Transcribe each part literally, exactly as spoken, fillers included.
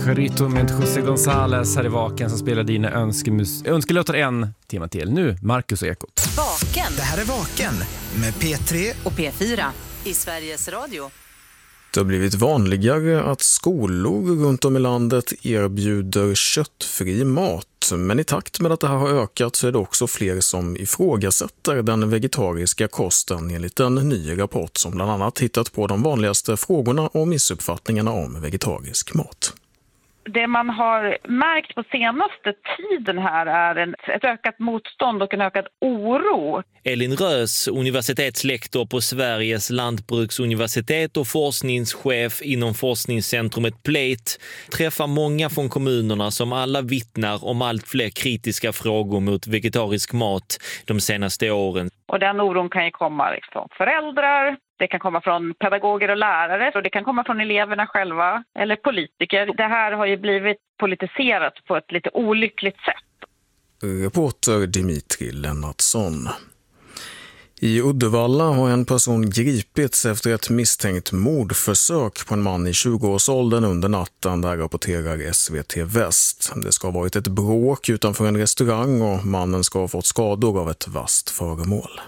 Cajarito med José González här i Vaken som spelar dina önskemus- önskelåtar en timme till. Nu, Marcus och Ekot. Vaken. Det här är Vaken med P tre och P fyra i Sveriges Radio. Det har blivit vanligare att skolor runt om i landet erbjuder köttfri mat. Men i takt med att det här har ökat så är det också fler som ifrågasätter den vegetariska kosten enligt en ny rapport som bland annat tittat på de vanligaste frågorna och missuppfattningarna om vegetarisk mat. Det man har märkt på senaste tiden här är en, ett ökat motstånd och en ökad oro. Elin Rös, universitetslektor på Sveriges lantbruksuniversitet och forskningschef inom forskningscentrumet Plate, träffar många från kommunerna som alla vittnar om allt fler kritiska frågor mot vegetarisk mat de senaste åren. Och den oron kan ju komma från föräldrar, det kan komma från pedagoger och lärare och det kan komma från eleverna själva eller politiker. Det här har ju blivit politiserat på ett lite olyckligt sätt. Reporter Dimitri Lennartsson. I Uddevalla har en person gripits efter ett misstänkt mordförsök på en man i tjugoårsåldern under natten, där rapporterar S V T Väst. Det ska ha varit ett bråk utanför en restaurang och mannen ska ha fått skador av ett vasst föremål.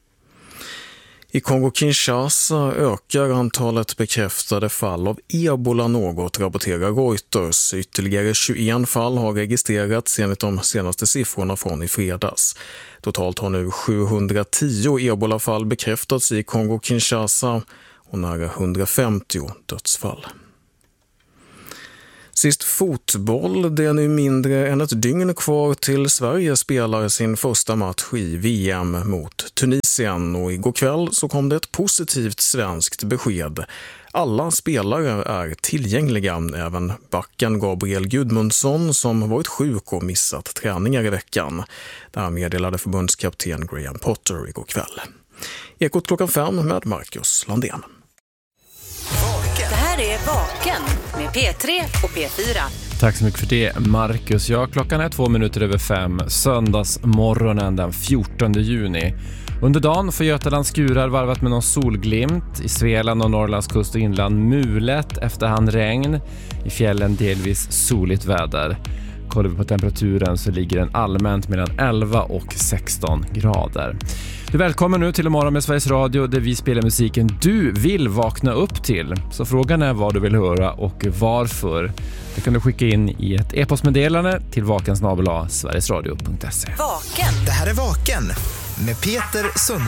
I Kongo-Kinshasa ökar antalet bekräftade fall av ebola något, rapporterar Reuters. Ytterligare tjugoett fall har registrerats enligt de senaste siffrorna från i fredags. Totalt har nu sjuhundratio ebolafall bekräftats i Kongo-Kinshasa och nära hundrafemtio dödsfall. Sist fotboll, det är nu mindre än ett dygn kvar till Sverige spelar sin första match i V M mot Tunisien, och igår kväll så kom det ett positivt svenskt besked. Alla spelare är tillgängliga, även backen Gabriel Gudmundsson som varit sjuk och missat träningar i veckan. Det här meddelade förbundskapten Graham Potter igår kväll. Ekot klockan fem med Marcus Landén. Det här är Vaken med P tre och P fyra. Tack så mycket för det, Marcus. Ja, klockan är två minuter över fem, söndagsmorgonen den fjortonde juni. Under dagen får Götalands skurar varvat med någon solglimt. I Svealand och Norrlands kust och inland mulet, efterhand regn. I fjällen delvis soligt väder. Kollar vi på temperaturen så ligger den allmänt mellan elva och sexton grader. Du är välkommen nu till Morgon med Sveriges Radio, där vi spelar musiken du vill vakna upp till. Så frågan är vad du vill höra och varför. Det kan du skicka in i ett e-postmeddelande till vakensnabel-a sverigesradio punkt se. Vaken. Det här är Vaken med Peter Sund.